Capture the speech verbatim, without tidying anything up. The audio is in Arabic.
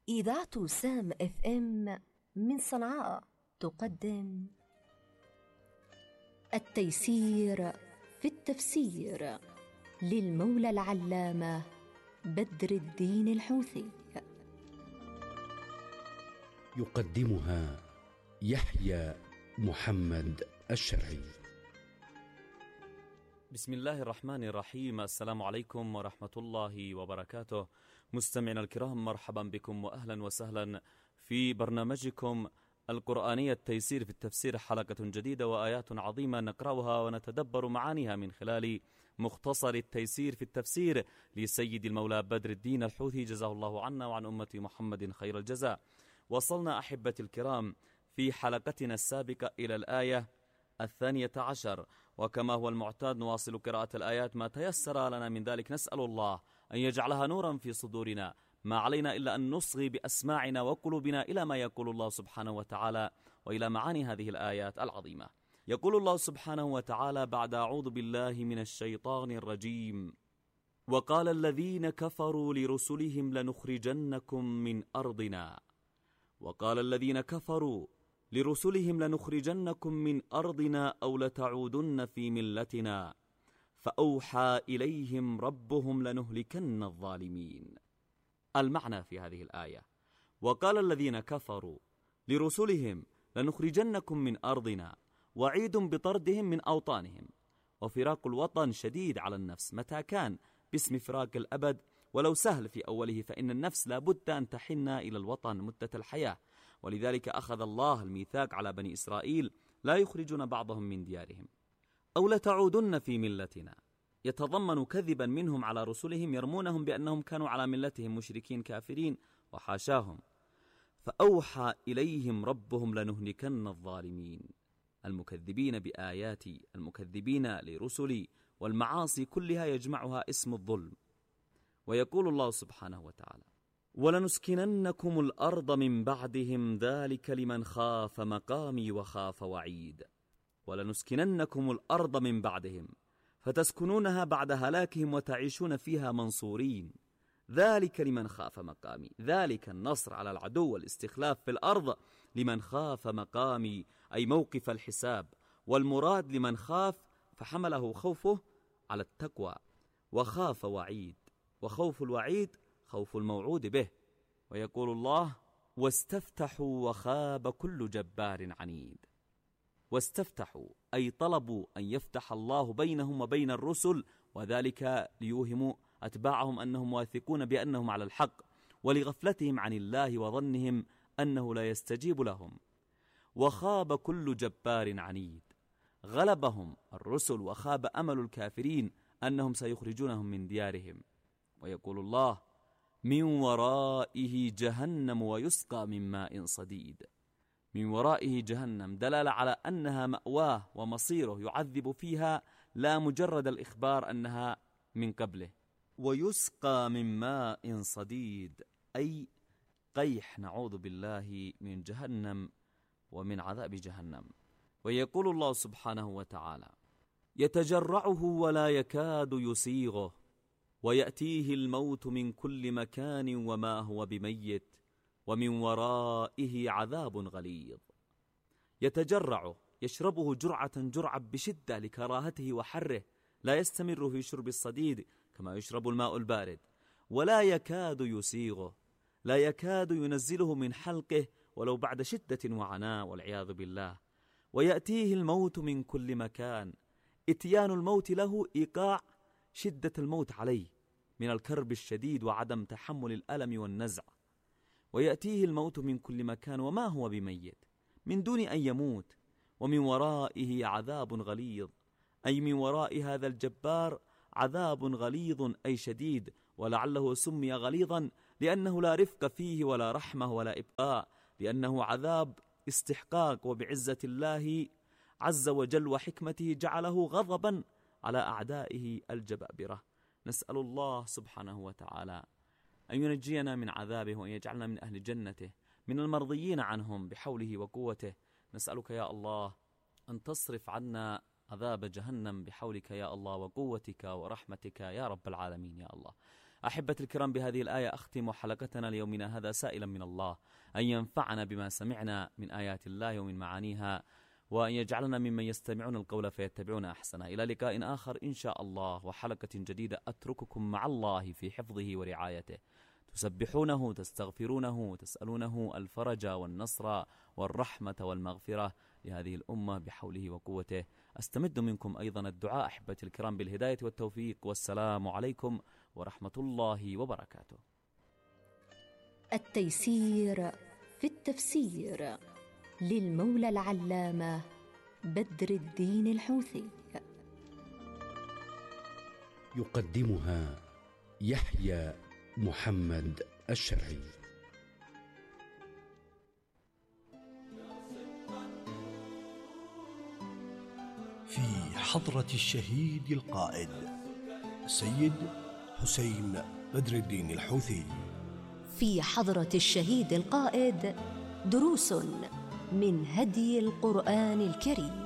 إذاعة سام اف ام من صنعاء تقدم التيسير في التفسير للمولى العلامة بدر الدين الحوثي. يقدمها يحيى محمد الشرعي. بسم الله الرحمن الرحيم. السلام عليكم ورحمة الله وبركاته. مستمعينا الكرام، مرحبا بكم وأهلا وسهلا في برنامجكم القرآنية التيسير في التفسير، حلقة جديدة وآيات عظيمة نقرأها ونتدبر معانيها من خلال مختصر التيسير في التفسير لسيد المولى بدر الدين الحوثي، جزاه الله عنا وعن أمة محمد خير الجزاء. وصلنا أحبتي الكرام في حلقتنا السابقة إلى الآية الثانية عشر، وكما هو المعتاد نواصل قراءة الآيات ما تيسر لنا من ذلك. نسأل الله أن يجعلها نورا في صدورنا، ما علينا إلا أن نصغي بأسماعنا وقلوبنا إلى ما يقول الله سبحانه وتعالى وإلى معاني هذه الآيات العظيمة. يقول الله سبحانه وتعالى بعد أعوذ بالله من الشيطان الرجيم: وقال الذين كفروا لرسلهم لنخرجنكم من أرضنا وقال الذين كفروا لرسلهم لنخرجنكم من أرضنا أو لتعودن في ملتنا فأوحى إليهم ربهم لنهلكن الظالمين. المعنى في هذه الآية: وقال الذين كفروا لرسلهم لنخرجنكم من أرضنا، وعيد بطردهم من أوطانهم. وفراق الوطن شديد على النفس متى كان باسم فراق الأبد، ولو سهل في أوله، فإن النفس لابد أن تحن إلى الوطن مدة الحياة. ولذلك أخذ الله الميثاق على بني إسرائيل لا يخرجون بعضهم من ديارهم. أو لتعودن في ملتنا يتضمن كذبا منهم على رسلهم، يرمونهم بأنهم كانوا على ملتهم مشركين كافرين، وحاشاهم. فأوحى إليهم ربهم لنهلكن الظالمين، المكذبين بآياتي، المكذبين لرسلي، والمعاصي كلها يجمعها اسم الظلم. ويقول الله سبحانه وتعالى: ولنسكننكم الأرض من بعدهم ذلك لمن خاف مقامي وخاف وعيد. ولنسكننكم الأرض من بعدهم، فتسكنونها بعد هلاكهم وتعيشون فيها منصورين. ذلك لمن خاف مقامي، ذلك النصر على العدو والاستخلاف في الأرض لمن خاف مقامي، أي موقف الحساب. والمراد لمن خاف فحمله خوفه على التقوى، وخاف وعيد، وخوف الوعيد خوف الموعود به. ويقول الله: واستفتحوا وخاب كل جبار عنيد. واستفتحوا أي طلبوا أن يفتح الله بينهم وبين الرسل، وذلك ليوهموا أتباعهم أنهم واثقون بأنهم على الحق، ولغفلتهم عن الله وظنهم أنه لا يستجيب لهم. وخاب كل جبار عنيد، غلبهم الرسل وخاب أمل الكافرين أنهم سيخرجونهم من ديارهم. ويقول الله: من ورائه جهنم ويسقى من ماء صديد. من ورائه جهنم دلالة على أنها مأواه ومصيره، يعذب فيها، لا مجرد الإخبار أنها من قبله. ويسقى من ماء صديد أي قيح، نعوذ بالله من جهنم ومن عذاب جهنم. ويقول الله سبحانه وتعالى: يتجرعه ولا يكاد يسيغه ويأتيه الموت من كل مكان وما هو بميت ومن ورائه عذاب غليظ. يتجرعه، يشربه جرعة جرعة بشدة لكراهته وحره، لا يستمر في شرب الصديد كما يشرب الماء البارد. ولا يكاد يسيغه، لا يكاد ينزله من حلقه ولو بعد شدة وعناء والعياذ بالله. ويأتيه الموت من كل مكان، اتيان الموت له إيقاع شدة الموت عليه من الكرب الشديد وعدم تحمل الألم والنزع. ويأتيه الموت من كل مكان وما هو بميت، من دون أن يموت. ومن ورائه عذاب غليظ، أي من وراء هذا الجبار عذاب غليظ أي شديد. ولعله سمي غليظا لأنه لا رفق فيه ولا رحمة ولا إبقاء، لأنه عذاب استحقاق، وبعزة الله عز وجل وحكمته جعله غضبا على أعدائه الجبابرة. نسأل الله سبحانه وتعالى أن ينجينا من عذابه، وأن يجعلنا من أهل جنته، من المرضيين عنهم بحوله وقوته. نسألك يا الله أن تصرف عنا عذاب جهنم بحولك يا الله وقوتك ورحمتك يا رب العالمين يا الله. أحبة الكرام، بهذه الآية أختم حلقتنا ليومنا هذا سائلا من الله أن ينفعنا بما سمعنا من آيات الله ومن معانيها، وأن يجعلنا ممن يستمعون القول فيتبعون أحسنه. إلى لقاء آخر إن شاء الله وحلقة جديدة، أترككم مع الله في حفظه ورعايته، تسبحونه، تستغفرونه، تسألونه الفرج والنصر والرحمة والمغفرة لهذه الأمة بحوله وقوته. أستمد منكم أيضا الدعاء أحبتي الكرام بالهداية والتوفيق، والسلام عليكم ورحمة الله وبركاته. التيسير في التفسير للمولى العلامة بدر الدين الحوثي، يقدمها يحيى محمد الشرعي. في حضرة الشهيد القائد السيد حسين بدر الدين الحوثي. في حضرة الشهيد القائد دروس من هدي القرآن الكريم.